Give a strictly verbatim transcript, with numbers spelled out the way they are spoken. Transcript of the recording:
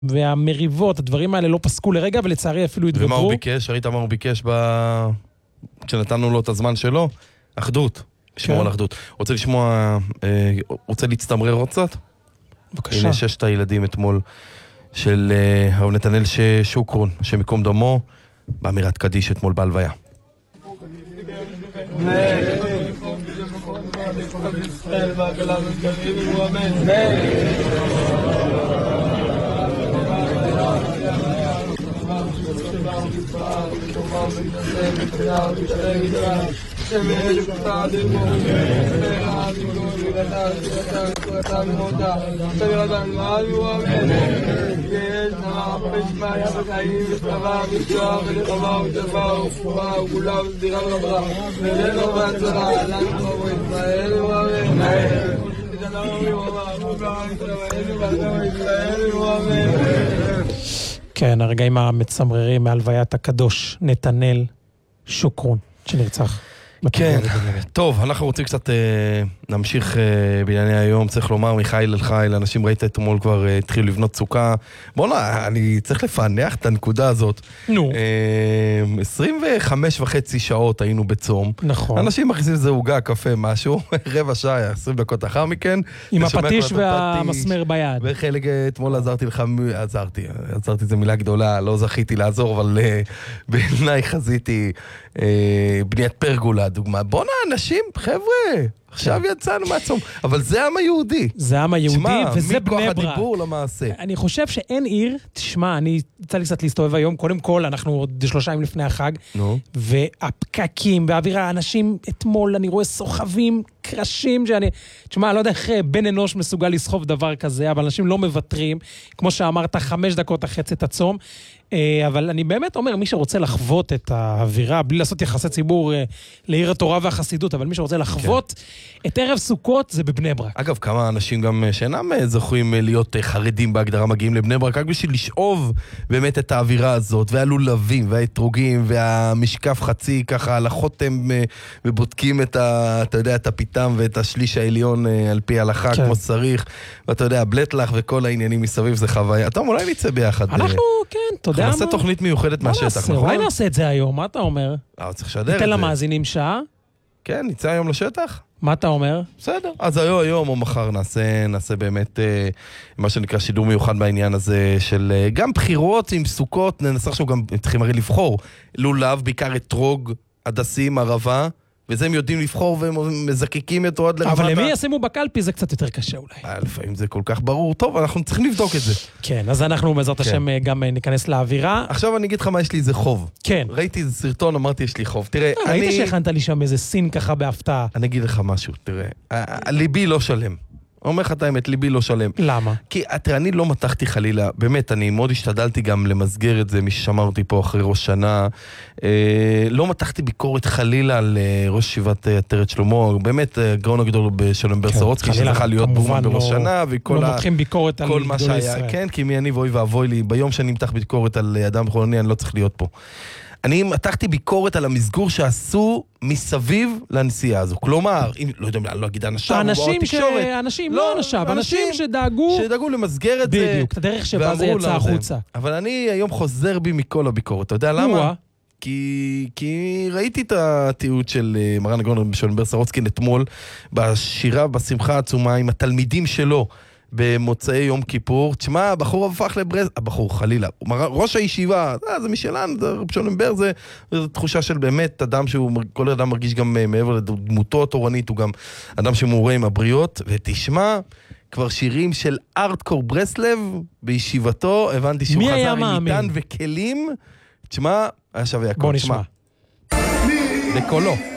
והמריבות, הדברים האלה לא פסקו לרגע, ולצערי אפילו התגברו. ומה הוא ביקש? ראית מה הוא ביקש ב... כשנתנו לו את הזמן שלו? אחדות. לשמור על אחדות. רוצה לשמוע, רוצה להצטמרר עוד קצת? בבקשה. הנה ששת הילדים אתמול של הרב נתנאל שוקרון, שמקום דמו, באמירת קדיש אתמול בהלוויה. כן, הרגעים המצמררים מהלוויית הקדוש נתנאל שוקרון שנרצח. כן, טוב, אנחנו רוצים קצת נמשיך בענייני היום, צריך לומר מיכאל אל חיל, אנשים ראית אתמול כבר התחילו לבנות סוכה, בוא נה, אני צריך לפענח את הנקודה הזאת. נו. עשרים וחמש וחצי שעות היינו בצום. נכון. אנשים מכניסים לזה עוגה, קפה, משהו, רבע שעה, עשרים דקות אחר מכן. עם הפטיש והמסמר ביד. וחלק אתמול עזרתי לך, עזרתי, עזרתי זו מילה גדולה, לא זכיתי לעזור, אבל בעיניי חזיתי בניית פרגולה, דוגמה. בוא נה, אנשים, חבר'ה, עכשיו יצאנו מהצום. אבל זה העם היהודי. זה העם היהודי, וזה בני ברק. מכוח הדיבור למעשה. אני חושב שאין עיר, תשמע, אני יצא לי קצת להסתובב היום, קודם כל, אנחנו עוד שלושה ימים לפני החג, והפקקים, והאווירה, האנשים, אתמול אני רואה סוחבים, קרשים, שאני, תשמע, אני לא יודע איך בן אנוש מסוגל לסחוב דבר כזה, אבל אנשים לא מבטרים, כמו שאמרת, חמש דקות אחרי צאת הצום, אבל אני באמת אומר, מי שרוצה לחוות את האווירה, בלי לעשות יחסי ציבור לעיר התורה והחסידות, אבל מי שרוצה לחוות את ערב סוכות, זה בבני ברק. אגב, כמה אנשים גם שאינם זוכים להיות חרדים בהגדרה מגיעים לבני ברק, רק בשביל לשאוב באמת את האווירה הזאת, והלולבים, והאתרוגים, והמשקף חצי ככה על החותם, ובודקים את, ה, אתה יודע, את הפיתם ואת השליש העליון על פי הלכה, כמו שצריך, ואתה יודע, בלטלח וכל העניינים מסביב זה חוויה. אתה אומר, אולי נצא ביחד. אנחנו, כן, תודה. נעשה תוכנית מיוחדת מהשטח, נכון? אולי נעשה את זה היום, מה אתה אומר? אה, צריך לשדר את זה. ניתן למאזינים שעה? כן, נצא היום לשטח. מה אתה אומר? בסדר. אז היום, היום או מחר נעשה, נעשה באמת אה, מה שנקרא שידור מיוחד בעניין הזה של אה, גם בחירות עם סוכות, ננסה עכשיו גם, צריכים הרי לבחור, לולב, בעיקר אתרוג, הדסים, ערבה, וזה הם יודעים לבחור והם מזקקים את עוד לרמת... אבל למי ישימו בקלפי זה קצת יותר קשה אולי. לפעמים זה כל כך ברור. טוב, אנחנו צריכים לבדוק את זה. כן, אז אנחנו בעזרת השם גם ניכנס לאווירה. עכשיו אני אגיד לך מה יש לי איזה חוב. כן. ראיתי איזה סרטון, אמרתי יש לי חוב. תראה, אני... ראית שהכנת לי שם איזה סין ככה בהפתעה. אני אגיד לך משהו, תראה. ליבי לא שלם. אומר לך את האמת, ליבי לא שלם. למה? כי תראה, אני לא מתחתי חלילה, באמת, אני מאוד השתדלתי גם למסגר את זה, מי ששמע אותי פה אחרי ראש שנה, אה, לא מתחתי ביקורת חלילה על אה, ראש ישיבת עטרת שלמה, באמת, הגאון הגדול בשלום ברסורוצקי, שזכה להיות בומן בראש שנה, וכל לא ה... מותחים ביקורת על גדול ישראל. כן, כי מי אני ואוי ואבוי לי, ביום שאני מתח ביקורת על אדם חולני, אני לא צריך להיות פה. אני מתחתי ביקורת על המסגור שעשו מסביב לנסיעה הזו. כלומר, אם, לא יודע, אני לא אגיד אנשם, אנשים ש... אנשים, לא אנשם, אנשים שדאגו... שדאגו למסגר את זה. בדיוק, את הדרך שבה זה יצא החוצה. אבל אני היום חוזר בי מכל הביקורת. אתה יודע למה? כי, כי ראיתי את התיעוד של מרן הגאון בשלום ברסורוצקי אתמול, בשירה, בשמחה העצומה, עם התלמידים שלו, במוצאי יום כיפור. תשמע, הבחור הפך לברז... הבחור, חלילה. ראש הישיבה, זה משלן, זה רב שלום בר, זה, זה תחושה של באמת אדם שהוא, כל אדם מרגיש גם מעבר לדמותו התורנית, הוא גם אדם שמעורה עם הבריות, ותשמע, כבר שירים של ארטקור ברסלב בישיבתו, הבנתי שהוא חזר עם מטען וכלים. תשמע, היה שווה הכל. בוא נשמע. בקולו.